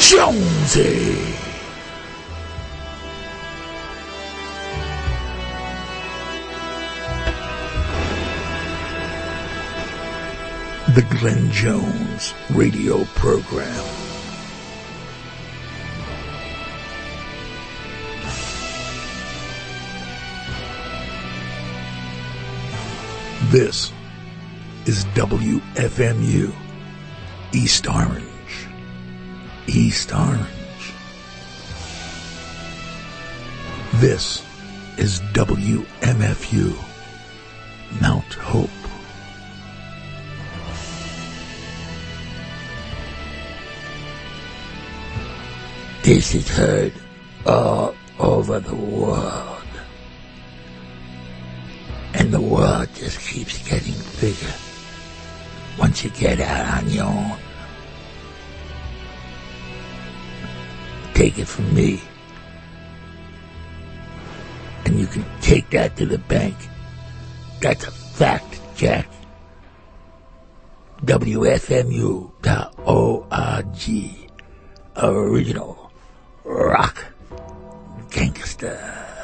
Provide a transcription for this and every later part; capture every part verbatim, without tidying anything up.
Jonesy. The Glenn Jones radio program. This is W F M U, East Orange. East Orange. This is W M F U, Mount Hope. This is heard all over the world. And the world just keeps getting bigger once you get out on your own. Take it from me. And you can take that to the bank. That's a fact, Jack. W F M U dot org. Original rock gangster.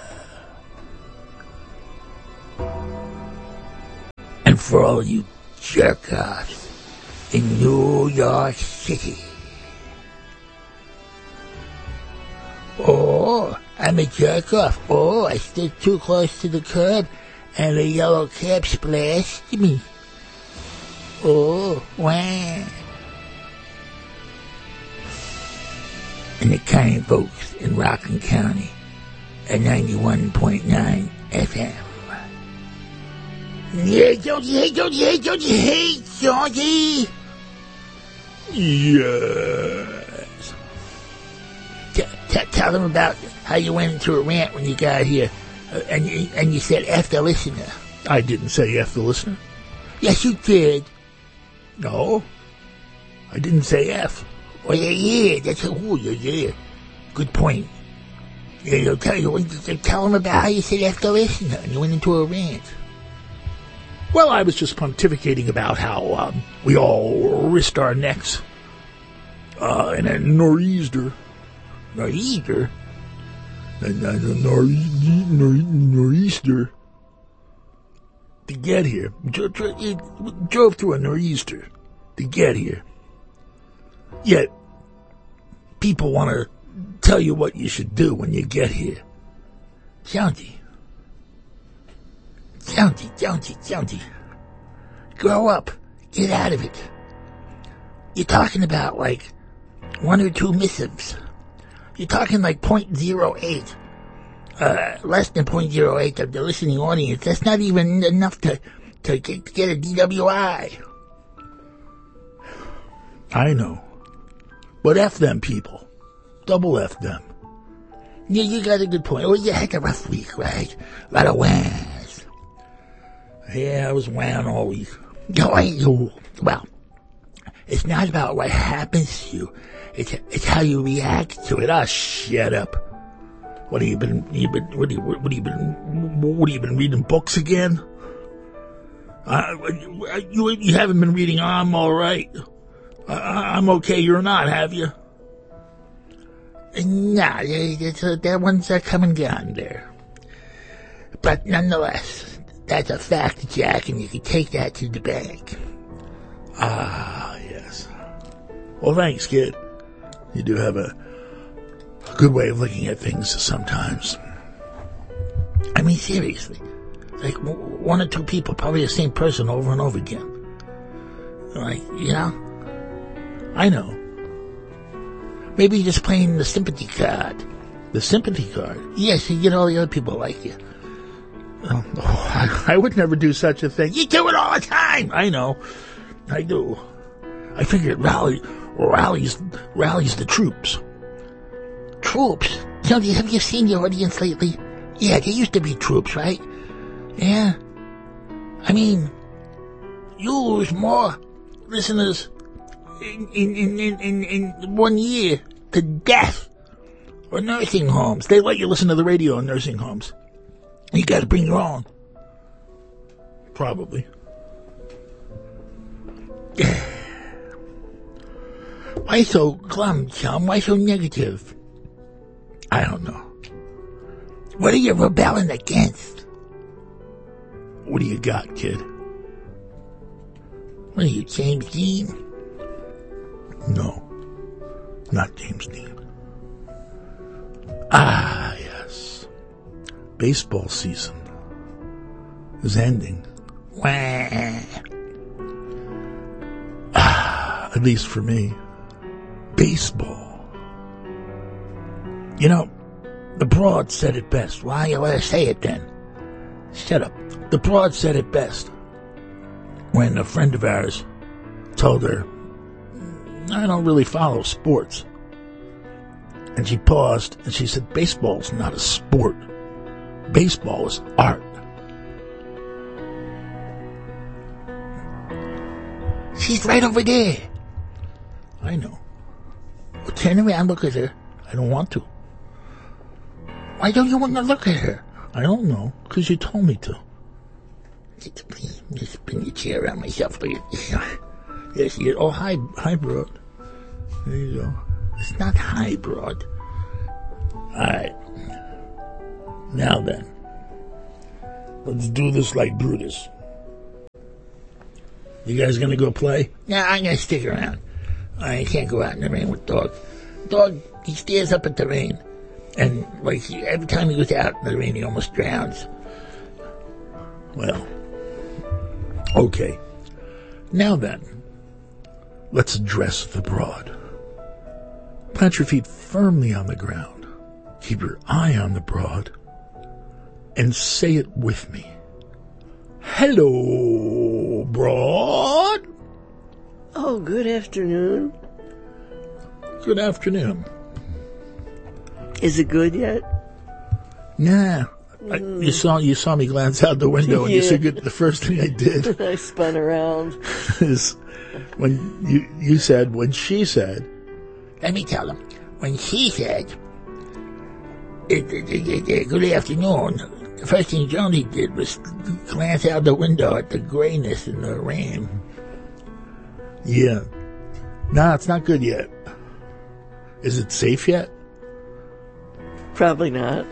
And for all you jerk-offs in New York City. Oh, I'm a jerk-off. Oh, I stood too close to the curb and a yellow cab splashed me. Oh, wow. And the kind folks in Rockland County at ninety-one point nine F M. Yeah, Georgie, hey, Georgie, hey, Georgie, hey, Georgie. Yes. T- t- tell them about how you went into a rant when you got here, uh, and, you, and you said F the listener. I didn't say F the listener. Yes, you did. No, I didn't say F. Oh, yeah, yeah, that's a, oh, yeah, yeah. Good point. Yeah, you'll tell, you, tell them about how you said F the listener and you went into a rant. Well, I was just pontificating about how um, we all risked our necks uh, in a nor'easter. Nor'easter? A nor'easter. To get here. It drove through a nor'easter to get here. Yet, people want to tell you what you should do when you get here. Jonesy. Jonesy, Jonesy, Jonesy. Grow up. Get out of it. You're talking about, like, one or two missives. You're talking like point zero eight. Uh, less than point zero eight of the listening audience. That's not even enough to, to get, to get a D W I. I know. But F them people. Double F them. Yeah, you got a good point. Oh, you had a rough week, right? A lot of whans. Yeah, I was whan all week. Oh, well, it's not about what happens to you. It's it's how you react to it. Ah, shut up. What have you been? You been? What have you, what have you been? What have you been reading books again? Uh, you you haven't been reading I'm All Right. Uh, I'm okay. You're not, have you? Nah, that one's uh, come and gone there. But nonetheless, that's a fact, Jack, and you can take that to the bank. Ah, yes. Well, thanks, kid. You do have a good way of looking at things sometimes. I mean, seriously. Like, one or two people, probably the same person over and over again. Like, you know? I know. Maybe you're just playing the sympathy card. The sympathy card? Yes, you get all the other people like you. Oh, I, I would never do such a thing. You do it all the time! I know. I do. I figure it rally, rallies, rallies the troops. Troops? Jonesy, have you seen your audience lately? Yeah, there used to be troops, right? Yeah. I mean, you lose more listeners in, in, in, in, in one year to death or nursing homes. They let you listen to the radio in nursing homes. You gotta bring your own. Probably. Why so glum, chum? Why so negative? I don't know. What are you rebelling against? What do you got, kid? What are you, James Dean? No, not James Dean. Ah, yes. Baseball season is ending. Wah. Ah, at least for me. Baseball. You know, the Broad said it best. Why you let her say it then? Shut up. The Broad said it best when a friend of ours told her, I don't really follow sports. And she paused and she said, baseball's not a sport. Baseball is art. She's right over there. I know. Well, turn around, look at her. I don't want to. Why don't you want to look at her? I don't know, because you told me to. Just spin your chair around myself. Yes, you oh, hi, hi, Broad. There you go. It's not hi, Broad. Alright. Now then. Let's do this like Brutus. You guys gonna go play? No, I'm gonna stick around. I can't go out in the rain with Dog. Dog, he stares up at the rain. And, like, every time he goes out in the rain, he almost drowns. Well, okay. Now then, let's address the Broad. Plant your feet firmly on the ground. Keep your eye on the Broad. And say it with me. Hello, Broad. Oh, good afternoon. Good afternoon. Is it good yet? Nah. I, you saw you saw me glance out the window, and Yeah. you said good, the first thing I did I spun around. is when you you said when she said. Let me tell him. When she said, it, it, it, it, "Good afternoon," the first thing Joni did was glance out the window at the grayness and the rain. Yeah. Nah, it's not good yet. Is it safe yet? Probably not.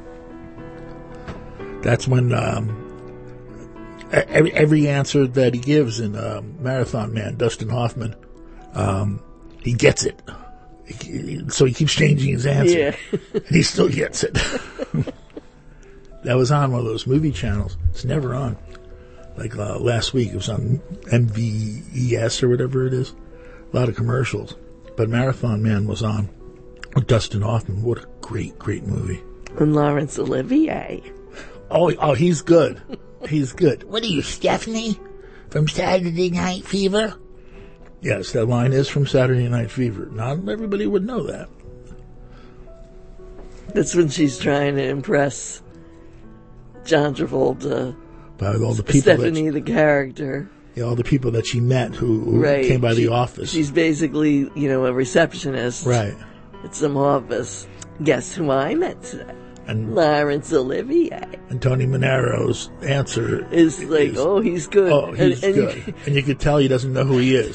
That's when um, every, every answer that he gives in um, Marathon Man, Dustin Hoffman, um, he gets it. He, so he keeps changing his answer. Yeah. And he still gets it. That was on one of those movie channels. It's never on. Like uh, last week, it was on M V E S or whatever it is. A lot of commercials. But Marathon Man was on with Dustin Hoffman. What a great, great movie. And Laurence Olivier. Oh, oh, he's good. He's good. What are you, Stephanie? From Saturday Night Fever? Yes, that line is from Saturday Night Fever. Not everybody would know that. That's when she's trying to impress John Travolta. By all the people Stephanie, that, the character. yeah, all the people that she met who, who Right. came by She- the office. She's basically, you know, a receptionist. Right. At some office. Guess who I met today? And Laurence Olivier. and Tony Monaro's answer Is like, is, oh, he's good. oh, he's and, and good. You, and you could tell he doesn't know who he is.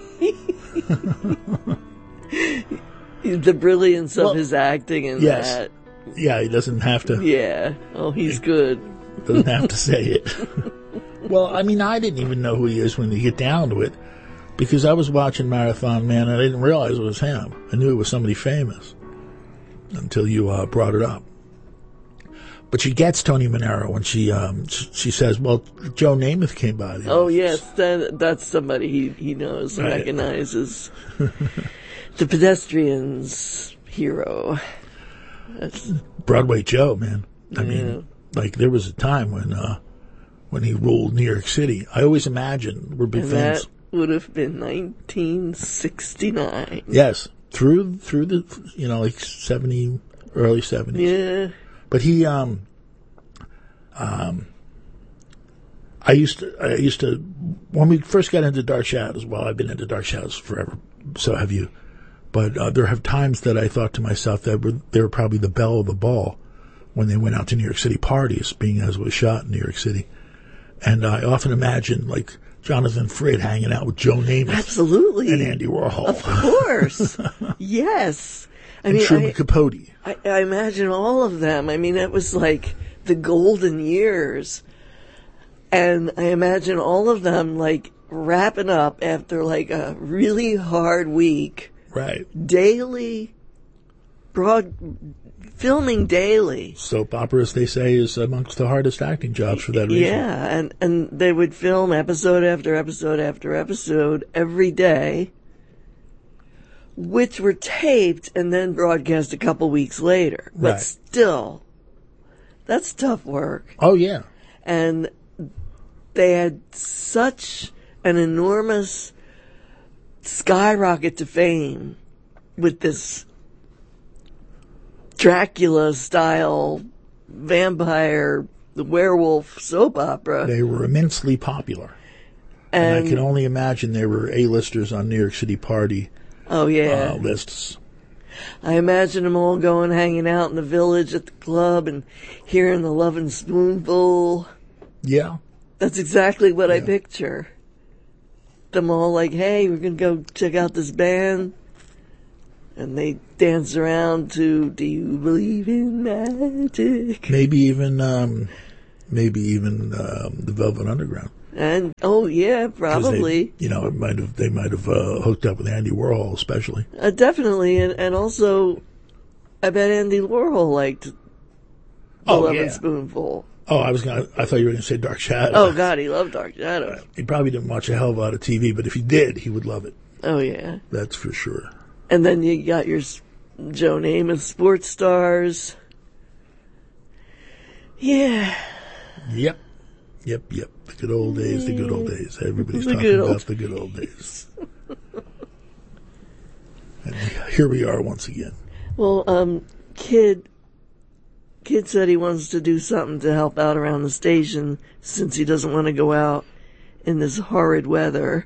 the brilliance of Well, his acting in yes. that. Yeah, he doesn't have to. Yeah. Oh, he's good. Doesn't have to say it. Well, I mean, I didn't even know who he is when you get down to it, because I was watching Marathon Man and I didn't realize it was him. I knew it was somebody famous until you uh, brought it up. But she gets Tony Manero when she um, she, she says, "Well, Joe Namath came by." The Oh, office." yes. That, that's somebody he, he knows and Right. recognizes. The pedestrian's hero. That's, Broadway Joe, man. I Yeah. mean, like there was a time when uh, when he ruled New York City. I always imagine we're big and fans. that would have been nineteen sixty-nine. Yes, through through the you know like seventy early seventies. Yeah. But he, um, um, I used to, I used to, when we first got into Dark Shadows, well, I've been into Dark Shadows forever, so have you. But uh, there have times that I thought to myself that were, they were probably the belle of the ball when they went out to New York City parties, being as it was shot in New York City. And I often imagine, like, Jonathan Frid hanging out with Joe Namath. Absolutely. And Andy Warhol. Of course. Yes. I and mean, Truman I, Capote. I, I imagine all of them. I mean, it was like the golden years. And I imagine all of them, like, wrapping up after, like, a really hard week. Right. Daily, broad, filming daily. Soap opera, as they say, is amongst the hardest acting jobs for that reason. Yeah, and, and they would film episode after episode after episode every day, which were taped and then broadcast a couple weeks later. But Right. still, that's tough work. Oh, yeah. And they had such an enormous skyrocket to fame with this Dracula-style vampire, the werewolf soap opera. They were immensely popular. And, And I can only imagine they were A-listers on New York City party oh yeah, uh, lists. I imagine them all going hanging out in the village at the club and hearing the Lovin' Spoonful. Yeah. That's exactly what I Yeah. picture. Them all like, hey, we're going to go check out this band. And they dance around to Do You Believe in Magic? Maybe even, um, maybe even um, the Velvet Underground. And, oh yeah, 'Cause probably. They, you know, it might have they might have uh, hooked up with Andy Warhol, especially. Uh, definitely. And, and also, I bet Andy Warhol liked The Oh, Lovin' yeah. Spoonful. Oh, I was gonna. I thought you were gonna say Dark Shadows. Oh God, he loved Dark Shadows. He probably didn't watch a hell of a lot of T V, but if he did, he would love it. Oh yeah. That's for sure. And then you got your s- Joe Namath sports stars. Yeah. Yep. Yep, yep. The good old days, the good old days. Everybody's The talking good about old the good old days. And here we are once again. Well, um, Kid, Kid said he wants to do something to help out around the station since he doesn't want to go out in this horrid weather.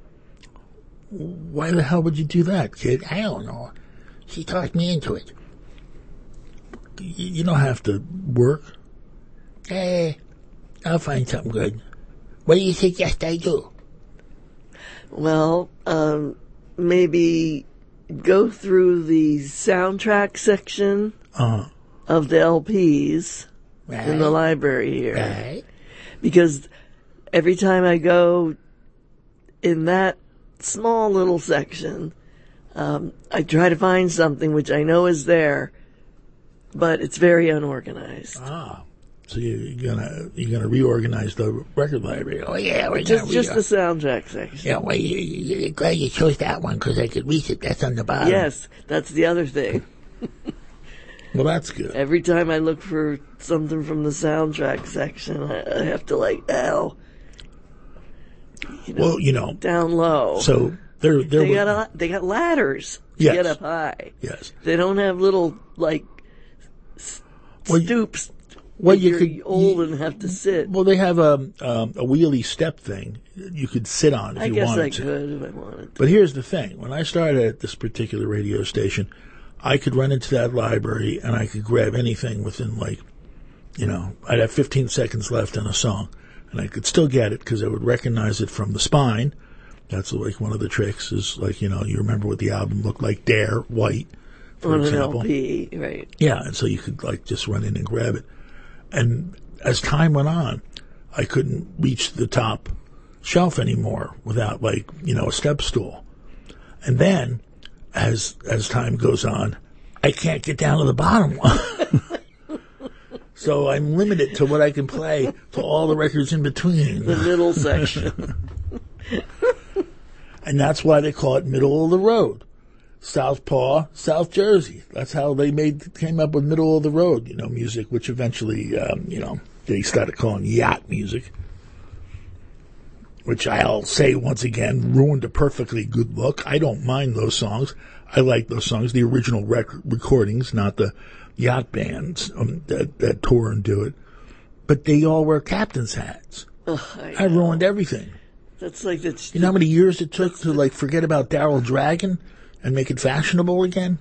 Why the hell would you do that, kid? I don't know. She talked me into it. You you don't have to work. Eh, I'll find something good. What do you suggest I do? Well, um, maybe go through the soundtrack section Uh-huh. of the L Ps Right. in the library here. Right. Because every time I go in that small little section, um, I try to find something which I know is there, but it's very unorganized. Ah. So you, you're gonna you're gonna reorganize the record library. Oh, yeah, we're Just, gonna just read the it. soundtrack section. Yeah, well, you, you, you're glad you chose that one because I could reach it. That's on the bottom. Yes, that's the other thing. Well, that's good. Every time I look for something from the soundtrack section, I, I have to like, ow. You know, Well, you know, down low. so there there they were got a, they got ladders to Yes. get up high. yes. They don't have little like s- Well, you- stoops. Well, if you you're could old you- and have to sit. Well, they have a um, a wheelie step thing you could sit on if I you guess wanted I to. could if I wanted to. But here's the thing: when I started at this particular radio station, I could run into that library and I could grab anything within like, you know, I'd have fifteen seconds left in a song, and I could still get it because I would recognize it from the spine. That's like one of the tricks is like, you know, you remember what the album looked like, Dare, white, for On an example. L P, right? Yeah, and so you could like just run in and grab it. And as time went on, I couldn't reach the top shelf anymore without like, you know, a step stool. And then as as time goes on, I can't get down to the bottom one. So I'm limited to what I can play to all the records in between. The middle section. And that's why they call it middle of the road. Southpaw, South Jersey. That's how they made came up with middle of the road, you know, music, which eventually, um, you know, they started calling yacht music, which I'll say once again ruined a perfectly good look. I don't mind those songs. I like those songs, the original rec- recordings, not the yacht bands um, that, that tour and do it. But they all wear captain's hats. Ugh, I, I ruined everything. that's like that's. You know how many years it took to like forget about Daryl Dragon and make it fashionable again?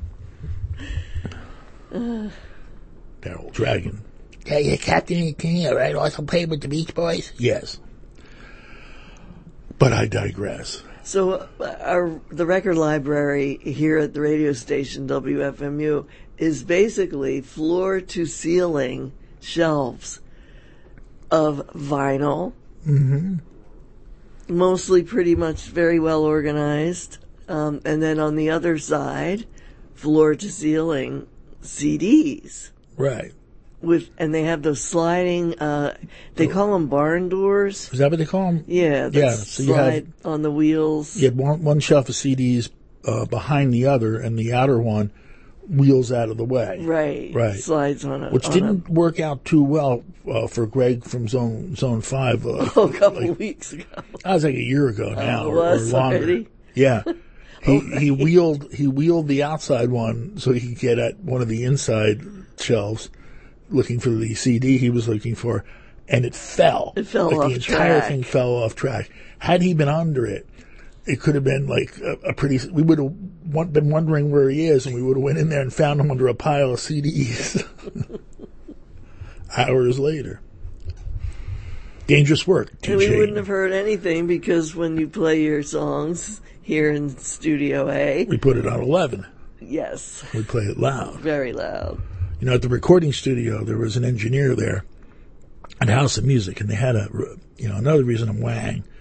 Uh, Daryl Dragon. Yeah, you're Captain King, right? Also played with the Beach Boys? Yes. But I digress. So uh, our the record library here at the radio station W F M U is basically floor to ceiling shelves of vinyl, Mm-hmm. mostly pretty much very well organized, um, and then on the other side, floor to ceiling C Ds. Right. With and they have those sliding. Uh, they call them barn doors. Is that what they call them? Yeah, that Yeah, so you slide have- on the wheels. You have one, one shelf of C Ds uh, behind the other, and the outer one wheels out of the way. Right, Right. Slides on a Which on didn't work out too well uh, for Greg from Zone Zone Five. Uh, a, oh, a couple like, weeks ago. that was like a year ago now, Oh, it or, or was longer. already? Yeah, he he wheeled he wheeled the outside one so he could get at one of the inside shelves, looking for the C D he was looking for, and it fell. It fell like off the entire track. thing fell off track. Had he been under it, it could have been like a, a pretty. We would have won- been wondering where he is, and we would have went in there and found him under a pile of C Ds. Hours later. Dangerous work. And we T J. wouldn't have heard anything because when you play your songs here in Studio A, We put it on eleven. yes, We play it loud. very loud. You know, at the recording studio, there was an engineer there at House of Music, and they had a, you know, another reason I'm Wang